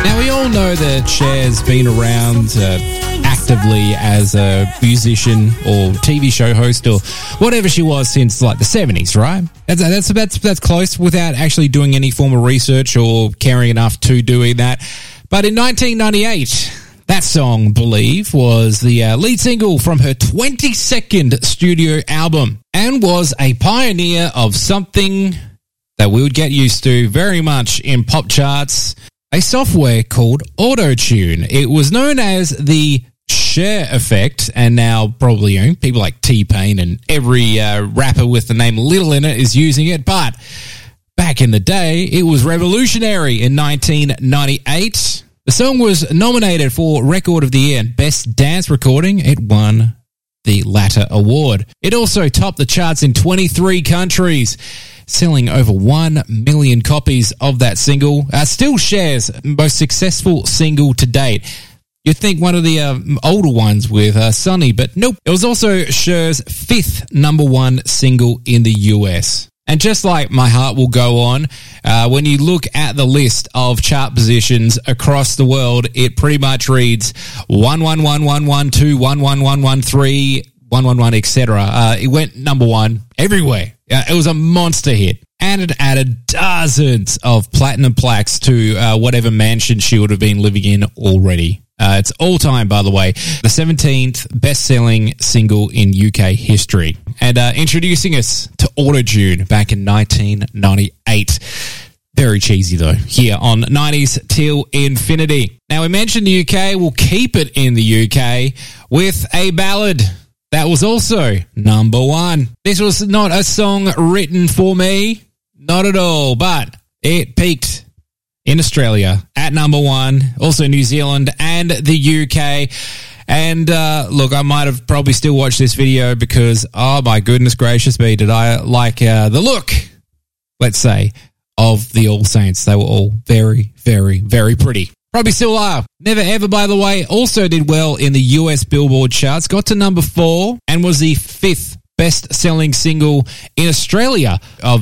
Now, we all know that Cher's been around actively as a musician or TV show host or whatever she was since like the 70s, right? That's close without actually doing any form of research or caring enough to doing that. But in 1998, that song, Believe, was the lead single from her 22nd studio album and was a pioneer of something that we would get used to very much in pop charts, a software called Auto-Tune. It was known as the Cher effect, and now probably people like T-Pain and every rapper with the name Little in it is using it, but back in the day, it was revolutionary in 1998. The song was nominated for Record of the Year and Best Dance Recording. It won the latter award. It also topped the charts in 23 countries, selling over 1 million copies of that single. Still Cher's most successful single to date. You'd think one of the older ones with Sonny, but nope. It was also Cher's 5th number one single in the US. And just like My Heart Will Go On, when you look at the list of chart positions across the world, it pretty much reads 1111112, 11113, 111, etc. It went number one everywhere. It was a monster hit. And it added dozens of platinum plaques to whatever mansion she would have been living in already. It's all time, by the way, the 17th best-selling single in UK history. And introducing us to Auto-Tune back in 1998. Very cheesy, though, here on 90s Till Infinity. Now, we mentioned the UK. We'll keep it in the UK with a ballad that was also number one. This was not a song written for me, not at all, but it peaked in Australia at number one, also New Zealand and the UK. And look, I might have probably still watched this video because, oh my goodness gracious me, did I like the look, let's say, of the All Saints. They were all very, very, very pretty. Probably still are. Never Ever, by the way, also did well in the US Billboard charts, got to number 4 and was the 5th best-selling single in Australia of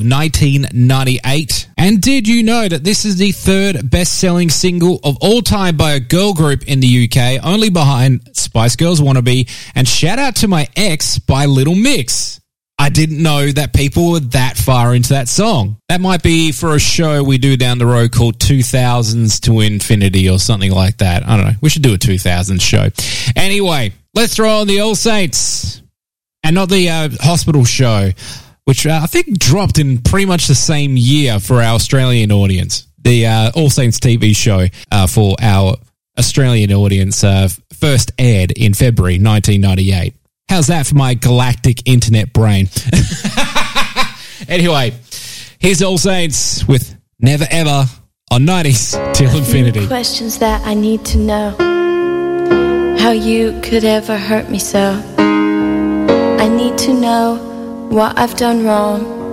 1998. And did you know that this is the 3rd best-selling single of all time by a girl group in the UK, only behind Spice Girls Wannabe and Shout Out to My Ex by Little Mix? I didn't know that people were that far into that song. That might be for a show we do down the road called 2000s to Infinity or something like that. I don't know. We should do a 2000s show. Anyway, let's throw on the All Saints. And not the hospital show, which I think dropped in pretty much the same year for our Australian audience. The All Saints TV show for our Australian audience first aired in February 1998. How's that for my galactic internet brain? Anyway, here's All Saints with Never Ever on 90s Till Infinity. Questions that I need to know. How you could ever hurt me so. I need to know what I've done wrong.